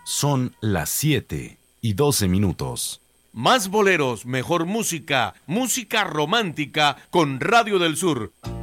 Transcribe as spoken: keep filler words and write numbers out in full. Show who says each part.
Speaker 1: Son las siete y doce minutos.
Speaker 2: Más boleros, mejor música, música romántica con Radio del Sur.